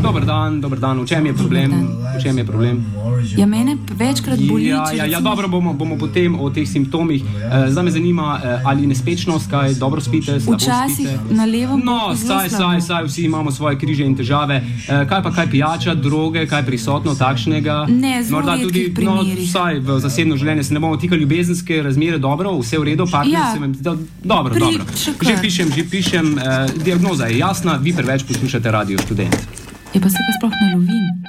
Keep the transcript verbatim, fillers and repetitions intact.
Dober dan, dober dan. V čem je problem? V čem je problem? Ja, mene večkrat boli. Ja, ja, ja, dobro, bomo, bomo potem o teh simptomih. Uh, zdaj me zanima, uh, ali nespečnost, kaj dobro spite, slabo Včasih spite? na levo. No, saj, saj, saj, vsi imamo svoje križe in težave. Uh, kaj pa kaj pijača, droge, kaj prisotno takšnega? Ne, zelo redkih primerih. No, saj v zasebno življenje se ne bomo tikali ljubezenske razmere, dobro, vse v redu, partner Ja. se vam, do, dobro, Pri- dobro. še Že kar. pišem, že pišem, uh, diagnoza je jasna, vi preveč poslušate Radio Študent. Ja, pa se pa sploh ne lovim.